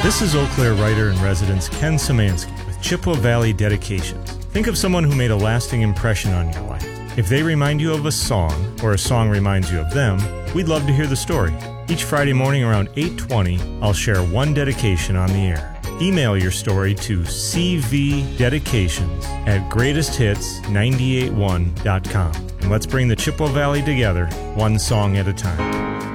This is Eau Claire writer-in-residence Ken Szymanski with Chippewa Valley Dedications. Think of someone who made a lasting impression on your life. If they remind you of a song, or a song reminds you of them, we'd love to hear the story. Each Friday morning around 8:20, I'll share one dedication on the air. Email your story to cvdedications@greatesthits981.com. And let's bring the Chippewa Valley together, one song at a time.